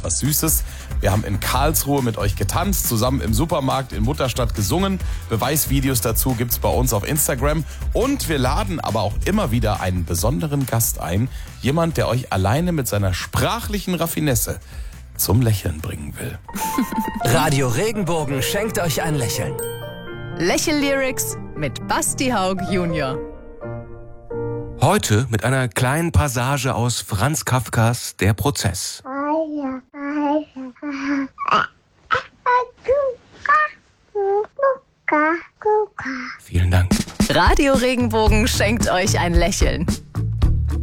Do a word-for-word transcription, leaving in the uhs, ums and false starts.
was Süßes. Wir haben in Karlsruhe mit euch getanzt, zusammen im Supermarkt in Mutterstadt gesungen. Beweisvideos dazu gibt's bei uns auf Instagram. Und wir laden aber auch immer wieder einen besonderen Gast ein. Jemand, der euch alleine mit seiner sprachlichen Raffinesse zum Lächeln bringen will. Radio Regenbogen schenkt euch ein Lächeln. Lächel-Lyrics mit Basti Haug Junior Heute mit einer kleinen Passage aus Franz Kafkas Der Prozess. Vielen Dank. Radio Regenbogen schenkt euch ein Lächeln.